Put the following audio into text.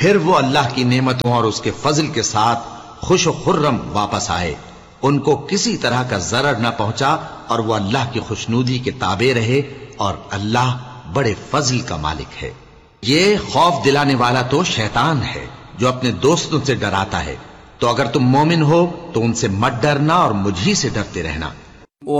फिर वो अल्लाह की नेमतों और उसके फजल के साथ खुश व खुर्रम वापस आए। उनको किसी तरह का जरर न पहुंचा और वो अल्लाह की खुशनूदी के ताबे रहे, और अल्लाह बड़े फजल का मालिक है। ये खौफ दिलाने वाला तो शैतान है जो अपने दोस्तों से डराता है। तो अगर तुम मोमिन हो तो उनसे मत डरना और मुझी से डरते रहना।